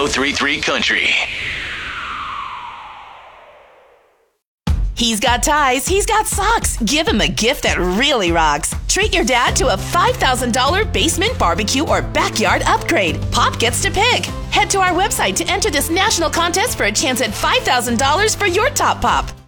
1033 Country. He's got ties, he's got socks. Give him a gift that really rocks. Treat your dad to a $5,000 basement barbecue or backyard upgrade. Pop gets to pick. Head to our website to enter this national contest for a chance at $5,000 for your top pop.